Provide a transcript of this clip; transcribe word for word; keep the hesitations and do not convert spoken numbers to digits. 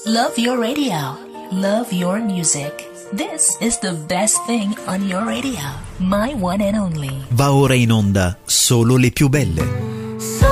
Love your radio. Love your music. This is the best thing on your radio. My one and only. Va ora in onda Solo le più belle.